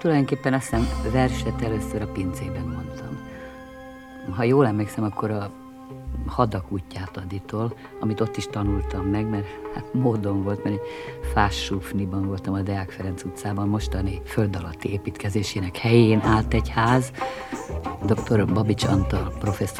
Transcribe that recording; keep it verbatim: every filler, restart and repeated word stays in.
tulajdonképpen azt hiszem verset először a pincében mondtam. Ha jól emlékszem, akkor a Hadak útját Aditól, amit ott is tanultam meg, mert hát módon volt, mert egy Fás-Sufniban voltam a Deák Ferenc utcában, mostani föld alatti építkezésének helyén állt egy ház. doktor Babics Antal professzor